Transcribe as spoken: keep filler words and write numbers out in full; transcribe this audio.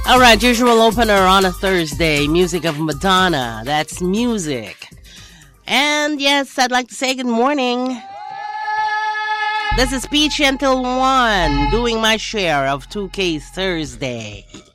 All right, usual opener on a Thursday. Music of Madonna. That's music. And yes, I'd like to say good morning. This is Peach until one, doing my share of two K Thursday.